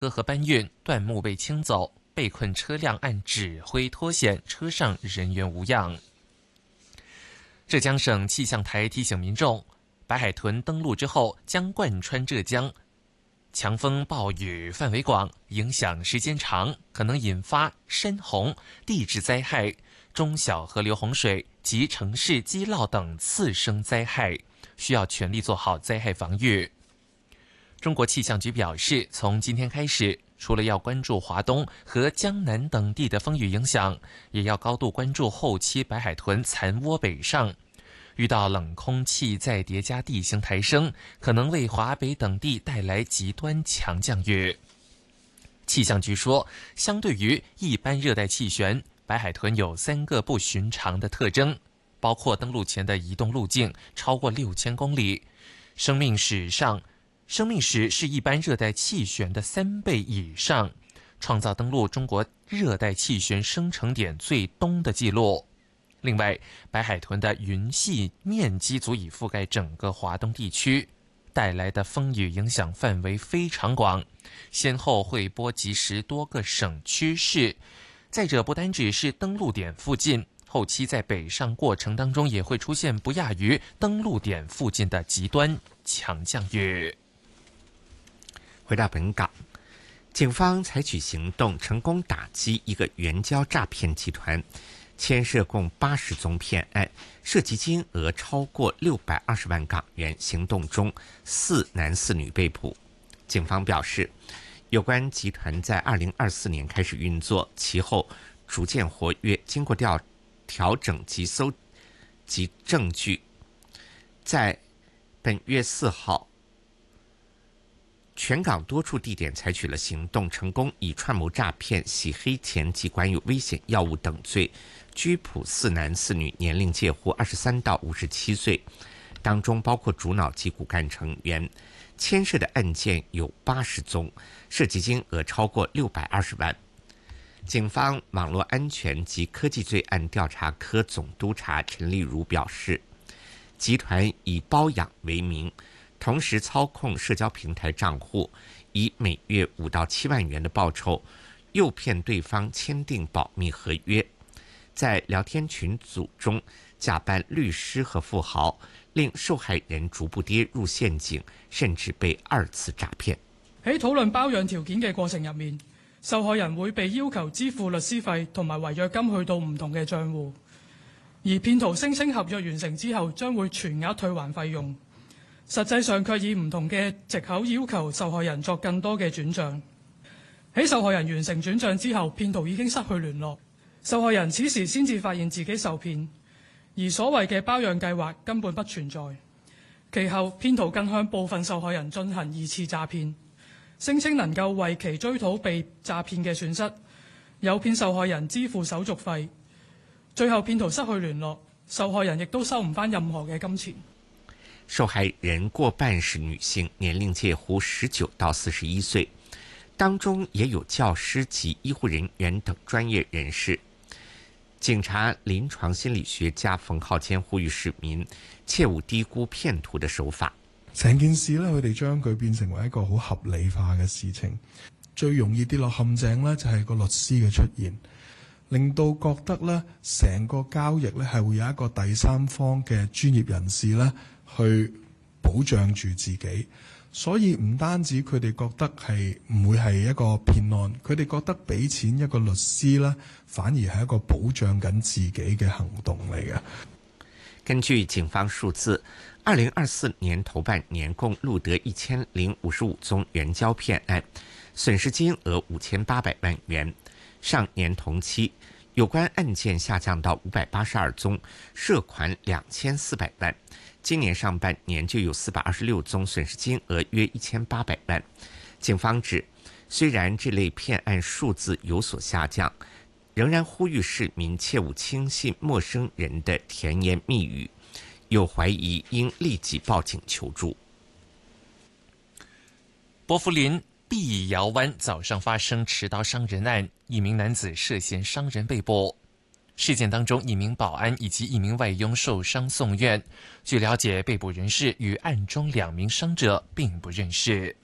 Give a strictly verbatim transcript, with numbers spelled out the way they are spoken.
车和搬运断木被清走，被困车辆按指挥脱险，车上人员无恙。浙江省气象台提醒民众，白海豚登陆之后将贯穿浙江，强风暴雨范围广，影响时间长，可能引发山洪、地质灾害、中小河流洪水及城市积涝等次生灾害，需要全力做好灾害防御。中国气象局表示，从今天开始，除了要关注华东和江南等地的风雨影响，也要高度关注后期白海豚残窝北上。遇到冷空气再叠加地形抬升，可能为华北等地带来极端强降雨。气象局说，相对于一般热带气旋，白海豚有三个不寻常的特征，包括登陆前的移动路径超过六千公里，生命史上生命史是一般热带气旋的三倍以上，创造登陆中国热带气旋生成点最东的记录。另外，白海豚的云系面积足以覆盖整个华东地区，带来的风雨影响范围非常广，先后会波及十多个省区市。再者，不单只是登陆点附近，后期在北上过程当中也会出现不亚于登陆点附近的极端强降雨。 回到本港，警方采取行动，成功打击一个援交诈骗集团，牵涉共八十宗骗案，涉及金额超过六百二十万港元。行动中，四男四女被捕。警方表示，有关集团在二零二四年开始运作，其后逐渐活跃。经过调调整及搜集证据，在本月四号，全港多处地点采取了行动，成功以串谋诈骗、洗黑钱及管有危险药物等罪拘捕四男四女，年龄介乎二十三到五十七岁，当中包括主脑及骨干成员。牵涉的案件有八十宗，涉及金额超过六百二十万。警方网络安全及科技罪案调查科总督察陈丽如表示，集团以包养为名，同时操控社交平台账户，以每月五到七万元的报酬，诱骗对方签订保密合约，在聊天群组中假扮律师和富豪，令受害人逐步跌入陷阱，甚至被二次詐騙。 喺討論包養條件嘅過程入面，受害人會被要求支付律師費同埋違約金去到唔同嘅帳戶，而騙徒聲稱合約完成之後將會全額退還費用，實際上卻以唔同嘅藉口要求受害人作更多嘅轉帳。喺受害人完成轉帳之後，騙徒已經失去聯絡，受害人此時先至發現自己受騙，而所謂嘅包養計劃根本不存在。其後，騙徒更向部分受害人進行二次詐騙，聲稱能夠為其追討被詐騙嘅損失，誘騙受害人支付手續費。最後騙徒失去聯絡，受害人亦都收唔返任何嘅金錢。 受害人過半是女性，年齡介乎十九到四十一歲，當中也有教師及醫護人員等專業人士。警察臨床心理學家馮浩堅呼籲市民切勿低估騙徒的手法。 成件事咧，佢哋將佢變成為一個好合理化嘅事情，最容易跌落陷阱咧就係個律師嘅出現，令到覺得咧成個交易咧係會有一個第三方嘅專業人士咧去保障住自己。所以唔單止佢哋覺得係唔會係一個騙案，佢哋覺得俾錢一個律師咧，反而係一個保障緊自己嘅行動嚟嘅。 根據警方數字，二零二四年頭半年共錄得一千零五十五宗援交騙案，損失金額五千八百萬元。上年同期，有關案件下降到五百八十二宗，涉款兩千四百萬。今年上半年就有四百二十六宗，損失金額約一千八百萬。警方指，雖然這類騙案數字有所下降，仍然呼籲市民切勿輕信陌生人的甜言蜜語，有懷疑應立即報警求助。 薄扶林碧瑤灣早上發生持刀傷人案，一名男子涉嫌傷人被捕。事件當中，一名保安以及一名外傭受傷送院。據了解，被捕人士與案中兩名傷者並不認識。